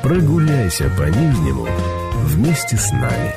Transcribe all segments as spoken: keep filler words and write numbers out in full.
Прогуляйся по Нижнему вместе с нами.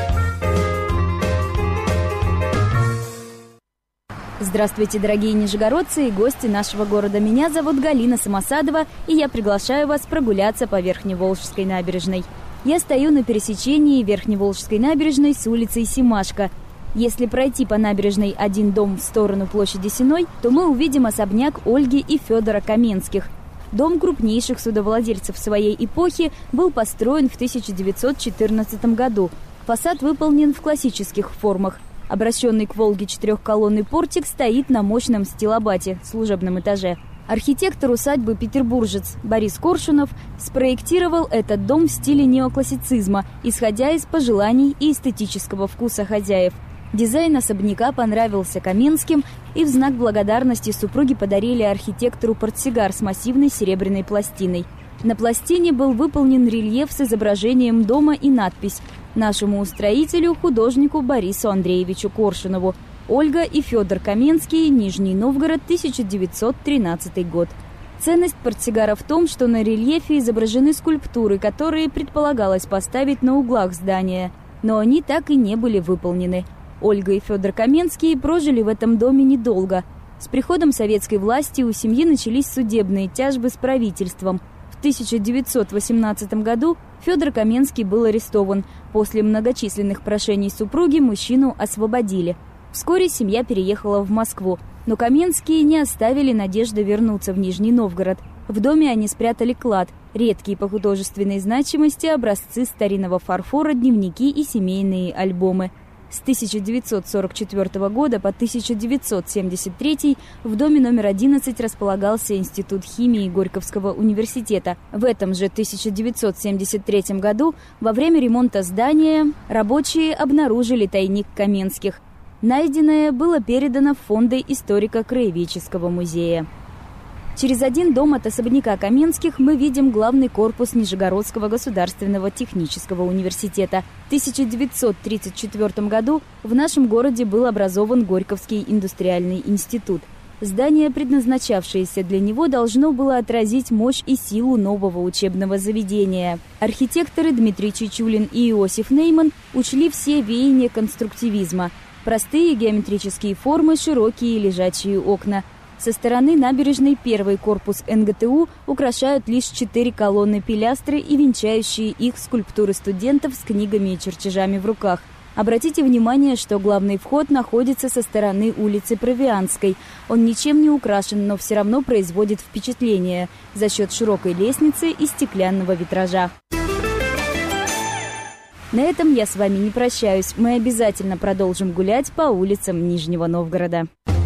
Здравствуйте, дорогие нижегородцы и гости нашего города. Меня зовут Галина Самосадова, и я приглашаю вас прогуляться по Верхневолжской набережной. Я стою на пересечении Верхневолжской набережной с улицей Семашко. Если пройти по набережной один дом в сторону площади Сенной, то мы увидим особняк Ольги и Федора Каменских. Дом крупнейших судовладельцев своей эпохи был построен в тысяча девятьсот четырнадцатом году. Фасад выполнен в классических формах. Обращенный к Волге четырехколонный портик стоит на мощном стилобате, служебном этаже. Архитектор усадьбы «Петербуржец» Борис Коршунов спроектировал этот дом в стиле неоклассицизма, исходя из пожеланий и эстетического вкуса хозяев. Дизайн особняка понравился Каменским, и в знак благодарности супруги подарили архитектору портсигар с массивной серебряной пластиной. На пластине был выполнен рельеф с изображением дома и надпись «Нашему устроителю, художнику Борису Андреевичу Коршунову. Ольга и Федор Каменские, Нижний Новгород, тысяча девятьсот тринадцатый год». Ценность портсигара в том, что на рельефе изображены скульптуры, которые предполагалось поставить на углах здания, но они так и не были выполнены. Ольга и Федор Каменские прожили в этом доме недолго. С приходом советской власти у семьи начались судебные тяжбы с правительством. В тысяча девятьсот восемнадцатом году Федор Каменский был арестован. После многочисленных прошений супруги мужчину освободили. Вскоре семья переехала в Москву, но Каменские не оставили надежды вернуться в Нижний Новгород. В доме они спрятали клад, редкие по художественной значимости образцы старинного фарфора, дневники и семейные альбомы. С тысяча девятьсот сорок четвёртого года по тысяча девятьсот семьдесят третий в доме номер одиннадцать располагался Институт химии Горьковского университета. В этом же тысяча девятьсот семьдесят третьем году во время ремонта здания рабочие обнаружили тайник Каменских. Найденное было передано в фонды историко-краеведческого музея. Через один дом от особняка Каменских мы видим главный корпус Нижегородского государственного технического университета. В тысяча девятьсот тридцать четвёртом году в нашем городе был образован Горьковский индустриальный институт. Здание, предназначавшееся для него, должно было отразить мощь и силу нового учебного заведения. Архитекторы Дмитрий Чичулин и Иосиф Нейман учли все веяния конструктивизма. Простые геометрические формы, широкие лежачие окна. Со стороны набережной первый корпус эн гэ тэ у украшают лишь четыре колонны пилястры и венчающие их скульптуры студентов с книгами и чертежами в руках. Обратите внимание, что главный вход находится со стороны улицы Провианской. Он ничем не украшен, но все равно производит впечатление за счет широкой лестницы и стеклянного витража. На этом я с вами не прощаюсь. Мы обязательно продолжим гулять по улицам Нижнего Новгорода.